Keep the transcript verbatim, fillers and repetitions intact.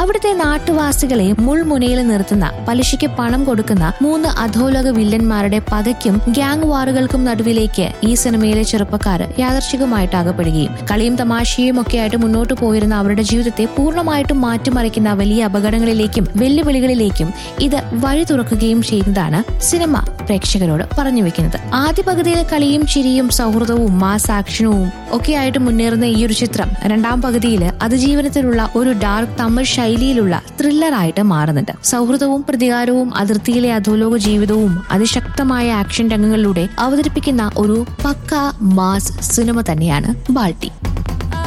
അവിടുത്തെ നാട്ടുവാസികളെ മുൾമുനയിൽ നിർത്തുന്ന, പലിശയ്ക്ക് പണം കൊടുക്കുന്ന മൂന്ന് അധോലോക വില്ലന്മാരുടെ പകയ്ക്കും ഗ്യാങ് വാറുകൾക്കും നടുവിലേക്ക് ഈ സിനിമയിലെ ചെറുപ്പക്കാർ യാദർശികമായിട്ട് അകപ്പെടുകയും കളിയും തമാശയും ഒക്കെ ആയിട്ട് മുന്നോട്ട് പോയിരുന്ന അവരുടെ ജീവിതത്തെ പൂർണ്ണമായിട്ടും മാറ്റിമറിക്കുന്ന വലിയ അപകടങ്ങളിലേക്കും വെല്ലുവിളികളിലേക്കും ഇത് വഴി തുറക്കുകയും ചെയ്യുന്നതാണ് സിനിമ പ്രേക്ഷകരോട് പറഞ്ഞു വെക്കുന്നത്. ആദ്യ പകുതിയിൽ കളിയും ചിരിയും സൗഹൃദവും മാസ് ആക്ഷനവും ഒക്കെ ആയിട്ട് മുന്നേറുന്ന ഈ ഒരു ചിത്രം രണ്ടാം പകുതിയിൽ അതിജീവനത്തിലുള്ള ഒരു ഡാർക്ക് തമിഴ് ശൈലിയിലുള്ള ത്രില്ലറായിട്ട് മാറുന്നുണ്ട്. സൗഹൃദവും പ്രതികാരവും അതിർത്തിയിലെ അധോലോക ജീവിതവും അതിശക്തമായ ആക്ഷൻ രംഗങ്ങളിലൂടെ അവതരിപ്പിക്കുന്ന ഒരു പക്ക മാസ് സിനിമ തന്നെയാണ് ബാൾട്ടി.